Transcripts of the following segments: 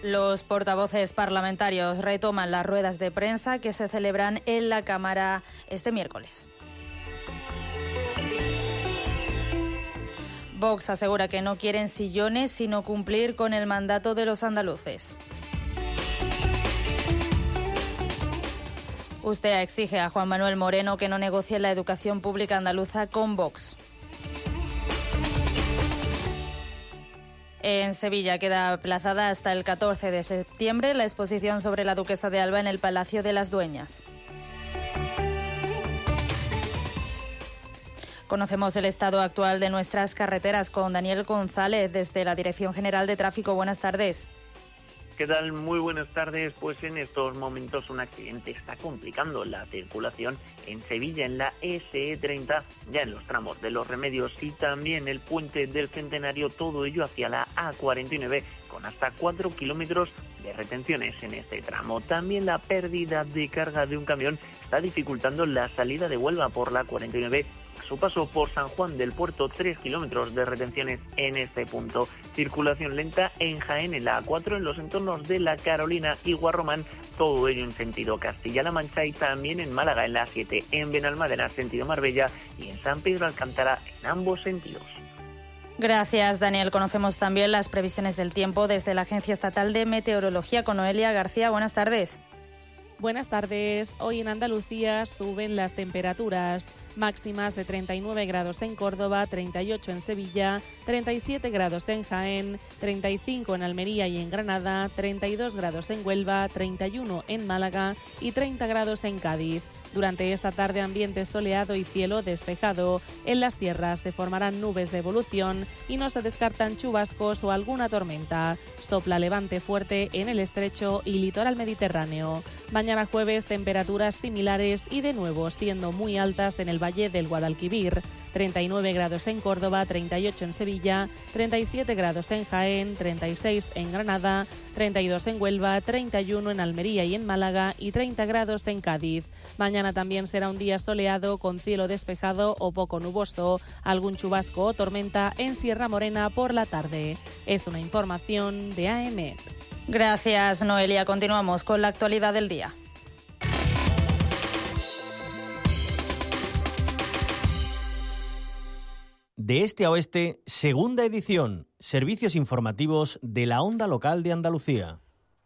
Los portavoces parlamentarios retoman las ruedas de prensa que se celebran en la Cámara este miércoles. Vox asegura que no quieren sillones, sino cumplir con el mandato de los andaluces. Usted exige a Juan Manuel Moreno que no negocie la educación pública andaluza con Vox. En Sevilla queda aplazada hasta el 14 de septiembre la exposición sobre la duquesa de Alba en el Palacio de las Dueñas. Conocemos el estado actual de nuestras carreteras con Daniel González desde la Dirección General de Tráfico. Buenas tardes. ¿Qué tal? Muy buenas tardes. Pues en estos momentos un accidente está complicando la circulación en Sevilla, en la SE30, ya en los tramos de Los Remedios y también el puente del Centenario, todo ello hacia la A49, con hasta 4 kilómetros de retenciones en este tramo. También la pérdida de carga de un camión está dificultando la salida de Huelva por la 49. A su paso por San Juan del Puerto, 3 kilómetros de retenciones en este punto. Circulación lenta en Jaén, en la A4, en los entornos de La Carolina y Guarromán, todo ello en sentido Castilla-La Mancha, y también en Málaga, en la A7, en Benalmádena, sentido Marbella, y en San Pedro Alcántara, en ambos sentidos. Gracias, Daniel. Conocemos también las previsiones del tiempo desde la Agencia Estatal de Meteorología con Noelia García. Buenas tardes. Buenas tardes. Hoy en Andalucía suben las temperaturas máximas de 39 grados en Córdoba, 38 en Sevilla, 37 grados en Jaén, 35 en Almería y en Granada, 32 grados en Huelva, 31 en Málaga y 30 grados en Cádiz. Durante esta tarde, ambiente soleado y cielo despejado. En las sierras se formarán nubes de evolución y no se descartan chubascos o alguna tormenta. Sopla levante fuerte en el estrecho y litoral mediterráneo. Mañana jueves, temperaturas similares y de nuevo siendo muy altas en el Valle del Guadalquivir. 39 grados en Córdoba, 38 en Sevilla, 37 grados en Jaén, 36 en Granada, 32 en Huelva, 31 en Almería y en Málaga y 30 grados en Cádiz. Mañana también será un día soleado con cielo despejado o poco nuboso, algún chubasco o tormenta en Sierra Morena por la tarde. Es una información de AEMET. Gracias, Noelia. Continuamos con la actualidad del día. De este a oeste, segunda edición, servicios informativos de la onda local de Andalucía.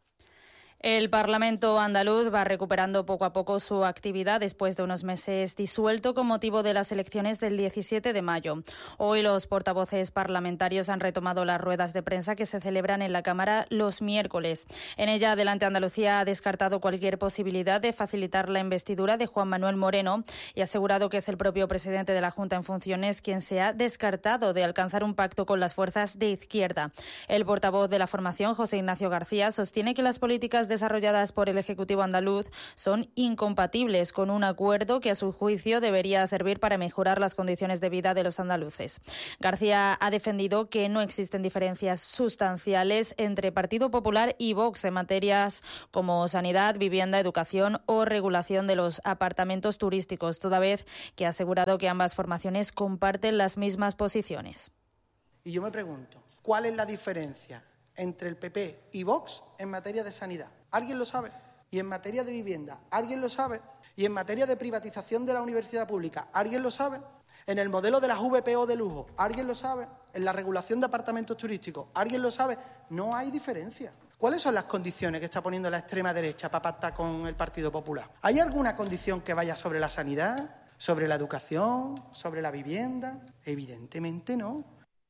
El Parlamento andaluz va recuperando poco a poco su actividad después de unos meses disuelto con motivo de las elecciones del 17 de mayo. Hoy los portavoces parlamentarios han retomado las ruedas de prensa que se celebran en la Cámara los miércoles. En ella, Adelante Andalucía ha descartado cualquier posibilidad de facilitar la investidura de Juan Manuel Moreno y ha asegurado que es el propio presidente de la Junta en funciones quien se ha descartado de alcanzar un pacto con las fuerzas de izquierda. El portavoz de la formación, José Ignacio García, sostiene que las políticas desarrolladas por el Ejecutivo andaluz son incompatibles con un acuerdo que a su juicio debería servir para mejorar las condiciones de vida de los andaluces. García ha defendido que no existen diferencias sustanciales entre Partido Popular y Vox en materias como sanidad, vivienda, educación o regulación de los apartamentos turísticos, toda vez que ha asegurado que ambas formaciones comparten las mismas posiciones. Y yo me pregunto, ¿cuál es la diferencia entre el PP y Vox en materia de sanidad? ¿Alguien lo sabe? ¿Y en materia de vivienda? ¿Alguien lo sabe? ¿Y en materia de privatización de la universidad pública? ¿Alguien lo sabe? ¿En el modelo de las VPO de lujo? ¿Alguien lo sabe? ¿En la regulación de apartamentos turísticos? ¿Alguien lo sabe? No hay diferencia. ¿Cuáles son las condiciones que está poniendo la extrema derecha para pactar con el Partido Popular? ¿Hay alguna condición que vaya sobre la sanidad, sobre la educación, sobre la vivienda? Evidentemente no.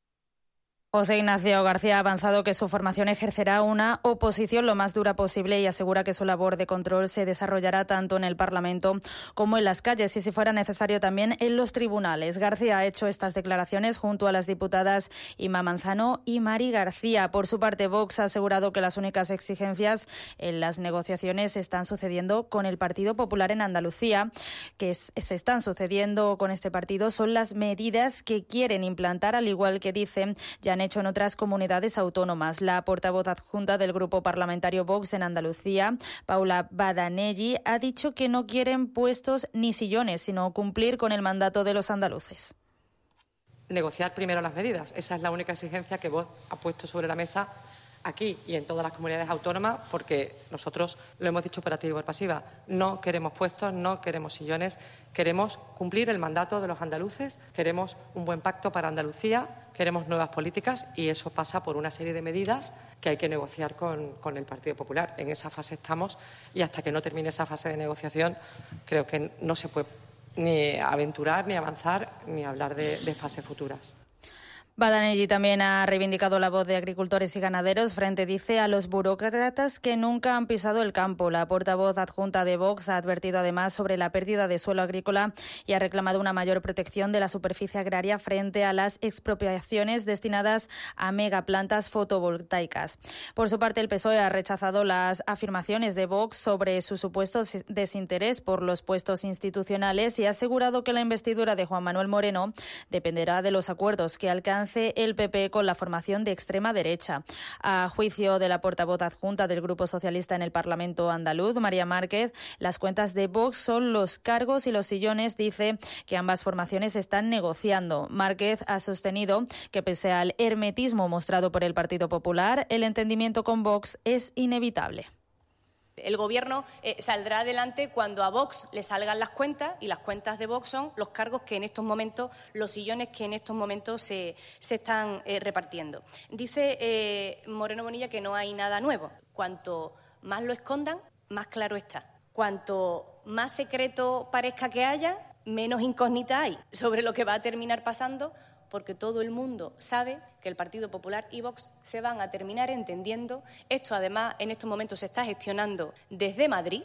José Ignacio García ha avanzado que su formación ejercerá una oposición lo más dura posible y asegura que su labor de control se desarrollará tanto en el Parlamento como en las calles y, si fuera necesario, también en los tribunales. García ha hecho estas declaraciones junto a las diputadas Ima Manzano y Mari García. Por su parte, Vox ha asegurado que las únicas exigencias en las negociaciones están sucediendo con el Partido Popular en Andalucía, que se están sucediendo con este partido, son las medidas que quieren implantar, al igual que dicen ya han hecho en otras comunidades autónomas. La portavoz adjunta del Grupo Parlamentario Vox en Andalucía, Paula Badanelli, ha dicho que no quieren puestos ni sillones, sino cumplir con el mandato de los andaluces. Negociar primero las medidas. Esa es la única exigencia que Vox ha puesto sobre la mesa aquí y en todas las comunidades autónomas, porque nosotros lo hemos dicho por activa y por pasiva. No queremos puestos, no queremos sillones, queremos cumplir el mandato de los andaluces, queremos un buen pacto para Andalucía, queremos nuevas políticas y eso pasa por una serie de medidas que hay que negociar con el Partido Popular. En esa fase estamos y hasta que no termine esa fase de negociación creo que no se puede ni aventurar, ni avanzar, ni hablar de fases futuras. Badanelli también ha reivindicado la voz de agricultores y ganaderos frente, dice, a los burócratas que nunca han pisado el campo. La portavoz adjunta de Vox ha advertido además sobre la pérdida de suelo agrícola y ha reclamado una mayor protección de la superficie agraria frente a las expropiaciones destinadas a megaplantas fotovoltaicas. Por su parte, el PSOE ha rechazado las afirmaciones de Vox sobre su supuesto desinterés por los puestos institucionales y ha asegurado que la investidura de Juan Manuel Moreno dependerá de los acuerdos que alcance el PP con la formación de extrema derecha. A juicio de la portavoz adjunta del Grupo Socialista en el Parlamento andaluz, María Márquez, las cuentas de Vox son los cargos y los sillones. Dice que ambas formaciones están negociando. Márquez ha sostenido que pese al hermetismo mostrado por el Partido Popular, el entendimiento con Vox es inevitable. El Gobierno saldrá adelante cuando a Vox le salgan las cuentas, y las cuentas de Vox son los cargos que en estos momentos, los sillones que en estos momentos se están repartiendo. Dice Moreno Bonilla que no hay nada nuevo. Cuanto más lo escondan, más claro está. Cuanto más secreto parezca que haya, menos incógnita hay sobre lo que va a terminar pasando, porque todo el mundo sabe que el Partido Popular y Vox se van a terminar entendiendo. Esto, además, en estos momentos se está gestionando desde Madrid.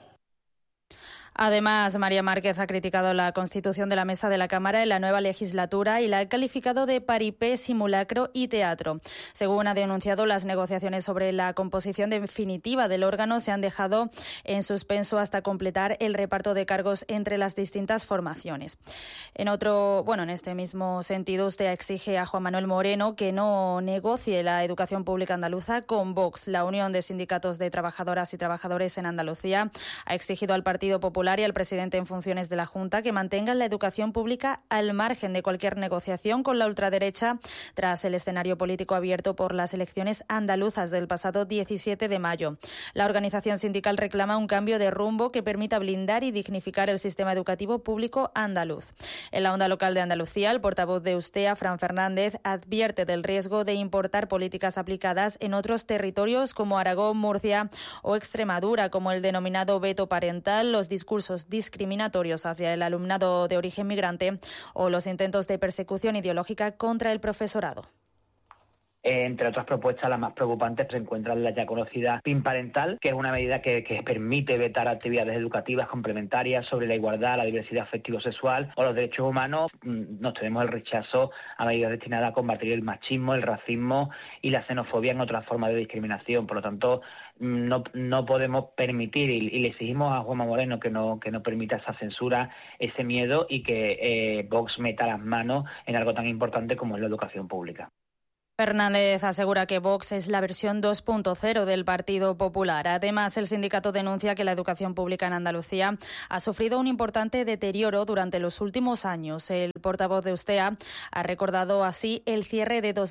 Además, María Márquez ha criticado la constitución de la mesa de la Cámara en la nueva legislatura y la ha calificado de paripé, simulacro y teatro. Según ha denunciado, las negociaciones sobre la composición definitiva del órgano se han dejado en suspenso hasta completar el reparto de cargos entre las distintas formaciones. En este mismo sentido, usted exige a Juan Manuel Moreno que no negocie la educación pública andaluza con Vox. La Unión de Sindicatos de Trabajadoras y Trabajadores en Andalucía ha exigido al Partido Popular y al presidente en funciones de la Junta que mantengan la educación pública al margen de cualquier negociación con la ultraderecha tras el escenario político abierto por las elecciones andaluzas del pasado 17 de mayo. La organización sindical reclama un cambio de rumbo que permita blindar y dignificar el sistema educativo público andaluz. En la onda local de Andalucía, el portavoz de Ustea, Fran Fernández, advierte del riesgo de importar políticas aplicadas en otros territorios como Aragón, Murcia o Extremadura, como el denominado veto parental, los discursos discriminatorios hacia el alumnado de origen migrante o los intentos de persecución ideológica contra el profesorado. Entre otras propuestas, las más preocupantes se encuentran la ya conocida PIN parental, que es una medida que permite vetar actividades educativas complementarias sobre la igualdad, la diversidad afectivo-sexual o los derechos humanos. Nos tenemos el rechazo a medidas destinadas a combatir el machismo, el racismo y la xenofobia en otras formas de discriminación. Por lo tanto, no podemos permitir y le exigimos a Juanma Moreno que no permita esa censura, ese miedo y que Vox meta las manos en algo tan importante como es la educación pública. Fernández asegura que Vox es la versión 2.0 del Partido Popular. Además, el sindicato denuncia que la educación pública en Andalucía ha sufrido un importante deterioro durante los últimos años. El portavoz de Ustea ha recordado así el cierre de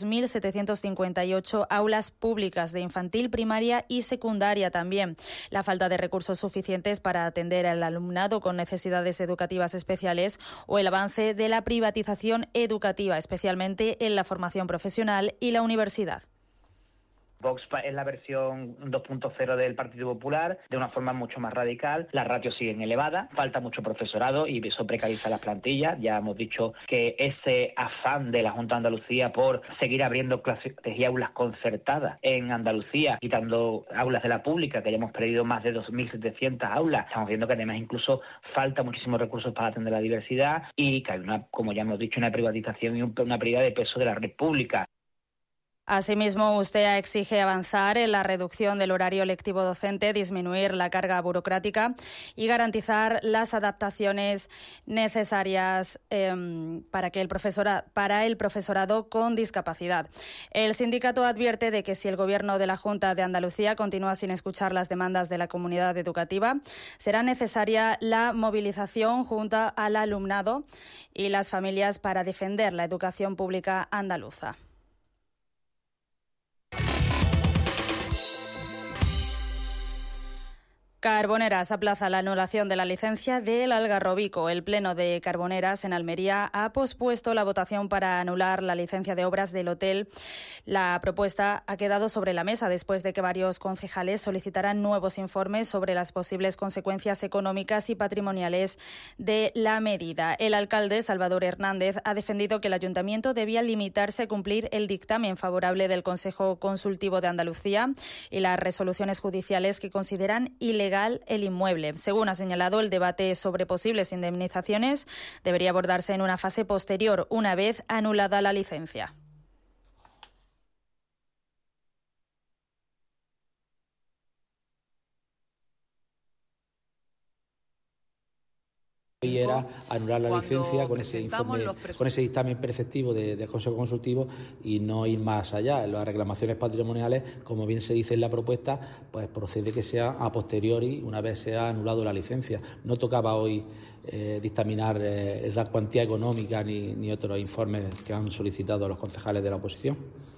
2.758 aulas públicas de infantil, primaria y secundaria también, la falta de recursos suficientes para atender al alumnado con necesidades educativas especiales o el avance de la privatización educativa, especialmente en la formación profesional y la universidad. Vox es la versión 2.0 del Partido Popular, de una forma mucho más radical. Las ratios siguen elevadas, falta mucho profesorado y eso precariza las plantillas. Ya hemos dicho que ese afán de la Junta de Andalucía por seguir abriendo clases y aulas concertadas en Andalucía, quitando aulas de la pública, que ya hemos perdido más de 2.700 aulas. Estamos viendo que además incluso falta muchísimos recursos para atender la diversidad y que hay como ya hemos dicho, una privatización y una pérdida de peso de la red pública. Asimismo, Ustea exige avanzar en la reducción del horario lectivo docente, disminuir la carga burocrática y garantizar las adaptaciones necesarias para el profesorado con discapacidad. El sindicato advierte de que si el Gobierno de la Junta de Andalucía continúa sin escuchar las demandas de la comunidad educativa, será necesaria la movilización junto al alumnado y las familias para defender la educación pública andaluza. Carboneras aplaza la anulación de la licencia del Algarrobico. El Pleno de Carboneras en Almería ha pospuesto la votación para anular la licencia de obras del hotel. La propuesta ha quedado sobre la mesa después de que varios concejales solicitaran nuevos informes sobre las posibles consecuencias económicas y patrimoniales de la medida. El alcalde, Salvador Hernández, ha defendido que el ayuntamiento debía limitarse a cumplir el dictamen favorable del Consejo Consultivo de Andalucía y las resoluciones judiciales que consideran ilegal el inmueble. Según ha señalado, el debate sobre posibles indemnizaciones debería abordarse en una fase posterior, una vez anulada la licencia. Y era anular la licencia con ese informe, con ese dictamen preceptivo del Consejo Consultivo y no ir más allá. En las reclamaciones patrimoniales, como bien se dice en la propuesta, pues procede que sea a posteriori, una vez se ha anulado la licencia. No tocaba hoy dictaminar la cuantía económica ni otros informes que han solicitado los concejales de la oposición.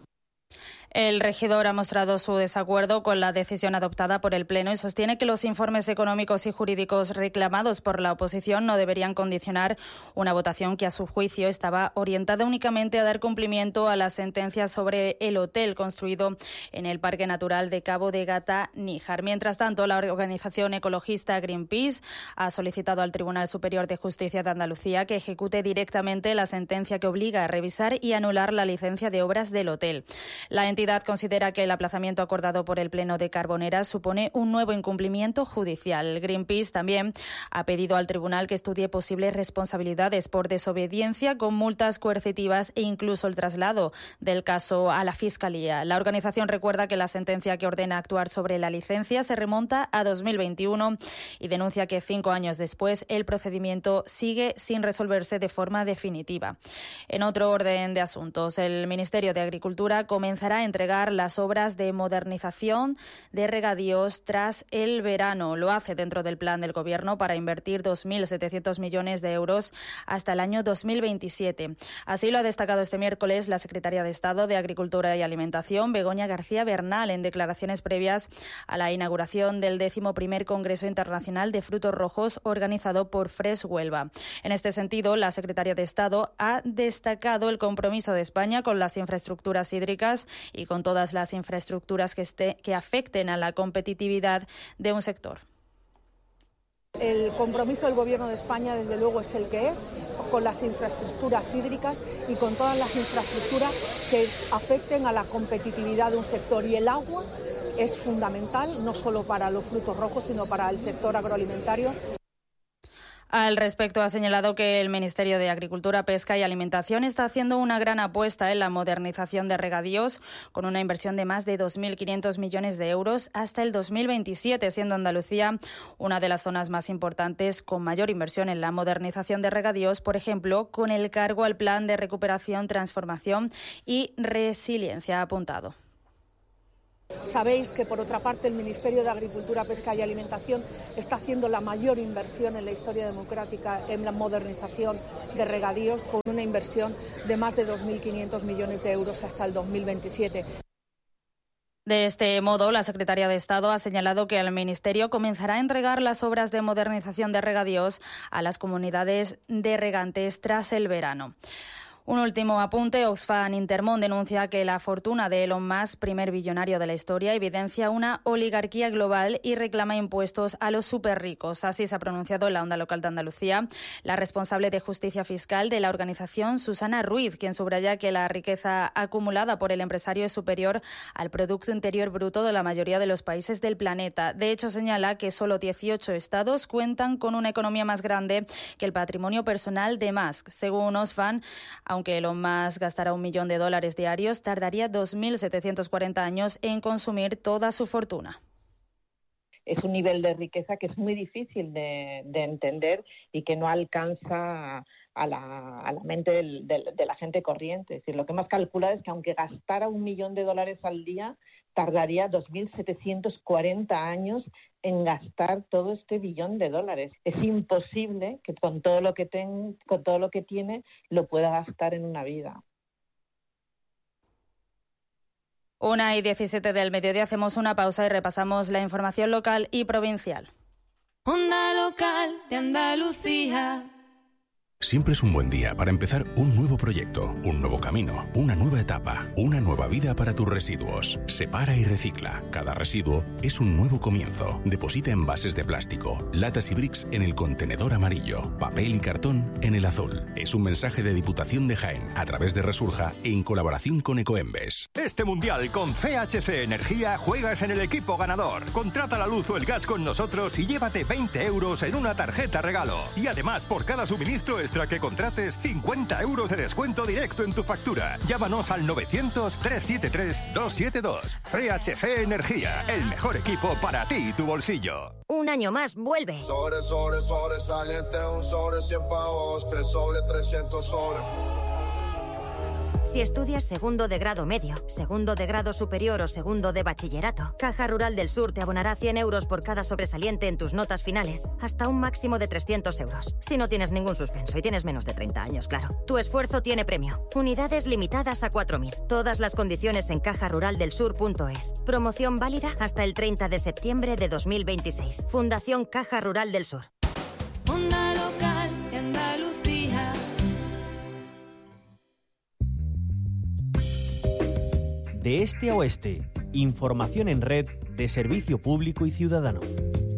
El regidor ha mostrado su desacuerdo con la decisión adoptada por el Pleno y sostiene que los informes económicos y jurídicos reclamados por la oposición no deberían condicionar una votación que, a su juicio, estaba orientada únicamente a dar cumplimiento a las sentencias sobre el hotel construido en el Parque Natural de Cabo de Gata-Níjar. Mientras tanto, la organización ecologista Greenpeace ha solicitado al Tribunal Superior de Justicia de Andalucía que ejecute directamente la sentencia que obliga a revisar y anular la licencia de obras del hotel. La entidad considera que el aplazamiento acordado por el Pleno de Carboneras supone un nuevo incumplimiento judicial. Greenpeace también ha pedido al tribunal que estudie posibles responsabilidades por desobediencia con multas coercitivas e incluso el traslado del caso a la Fiscalía. La organización recuerda que la sentencia que ordena actuar sobre la licencia se remonta a 2021 y denuncia que 5 años después el procedimiento sigue sin resolverse de forma definitiva. En otro orden de asuntos, el Ministerio de Agricultura comenzará a entregar las obras de modernización de regadíos tras el verano. Lo hace dentro del plan del Gobierno para invertir 2.700 millones de euros hasta el año 2027. Así lo ha destacado este miércoles la secretaria de Estado de Agricultura y Alimentación, Begoña García Bernal, en declaraciones previas a la inauguración del 11º Congreso Internacional de Frutos Rojos organizado por Fresh Huelva. En este sentido, la secretaria de Estado ha destacado el compromiso de España con las infraestructuras hídricas y con todas las infraestructuras que afecten a la competitividad de un sector. El compromiso del Gobierno de España, desde luego, es el que es, con las infraestructuras hídricas y con todas las infraestructuras que afecten a la competitividad de un sector. Y el agua es fundamental, no solo para los frutos rojos, sino para el sector agroalimentario. Al respecto, ha señalado que el Ministerio de Agricultura, Pesca y Alimentación está haciendo una gran apuesta en la modernización de regadíos, con una inversión de más de 2.500 millones de euros hasta el 2027, siendo Andalucía una de las zonas más importantes con mayor inversión en la modernización de regadíos, por ejemplo, con el cargo al Plan de Recuperación, Transformación y Resiliencia apuntado. Sabéis que, por otra parte, el Ministerio de Agricultura, Pesca y Alimentación está haciendo la mayor inversión en la historia democrática en la modernización de regadíos, con una inversión de más de 2.500 millones de euros hasta el 2027. De este modo, la secretaria de Estado ha señalado que el Ministerio comenzará a entregar las obras de modernización de regadíos a las comunidades de regantes tras el verano. Un último apunte. Oxfam Intermón denuncia que la fortuna de Elon Musk, primer billonario de la historia, evidencia una oligarquía global y reclama impuestos a los superricos. Así se ha pronunciado en la Onda Local de Andalucía la responsable de Justicia Fiscal de la organización, Susana Ruiz, quien subraya que la riqueza acumulada por el empresario es superior al Producto Interior Bruto de la mayoría de los países del planeta. De hecho, señala que solo 18 estados cuentan con una economía más grande que el patrimonio personal de Musk. Según Oxfam, aunque Elon Musk gastará $1 millón diarios, tardaría 2.740 años en consumir toda su fortuna. Es un nivel de riqueza que es muy difícil de entender y que no alcanza a la mente de la gente corriente. Es decir, lo que hemos calculado es que aunque gastara $1 millón al día, tardaría 2.740 años en gastar todo este $1 billón. Es imposible que con todo lo que tiene lo pueda gastar en una vida. 1:17 del mediodía, hacemos una pausa y repasamos la información local y provincial. Onda Local de Andalucía. Siempre es un buen día para empezar un nuevo proyecto, un nuevo camino, una nueva etapa, una nueva vida para tus residuos. Separa y recicla. Cada residuo es un nuevo comienzo. Deposita envases de plástico, latas y bricks en el contenedor amarillo, papel y cartón en el azul. Es un mensaje de Diputación de Jaén a través de Resurja en colaboración con Ecoembes. Este mundial con CHC Energía juegas en el equipo ganador. Contrata la luz o el gas con nosotros y llévate 20 euros en una tarjeta regalo. Y además, por cada suministro que contrates, 50 euros de descuento directo en tu factura. Llámanos al 900-373-272. CHC Energía, el mejor equipo para ti y tu bolsillo. Un año más, vuelve. Sobresaliente, un sobre 100 pavos, 3 sobre 300 sobre. Si estudias segundo de grado medio, segundo de grado superior o segundo de bachillerato, Caja Rural del Sur te abonará 100 euros por cada sobresaliente en tus notas finales, hasta un máximo de 300 euros. Si no tienes ningún suspenso y tienes menos de 30 años, claro. Tu esfuerzo tiene premio. Unidades limitadas a 4.000. Todas las condiciones en cajaruraldelsur.es. Promoción válida hasta el 30 de septiembre de 2026. Fundación Caja Rural del Sur. Onda Local de Andalucía. De este a oeste, información en red de servicio público y ciudadano.